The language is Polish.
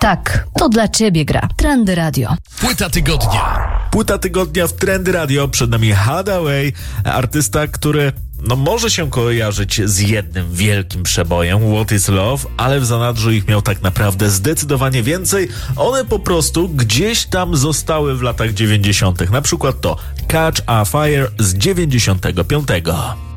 Tak, to dla ciebie gra. Trendy Radio. Płyta tygodnia. Płyta tygodnia w Trendy Radio. Przed nami Hathaway, artysta, który może się kojarzyć z jednym wielkim przebojem, What is Love, ale w zanadrzu ich miał tak naprawdę zdecydowanie więcej. One po prostu gdzieś tam zostały w latach 90. Na przykład to Catch a Fire z 95.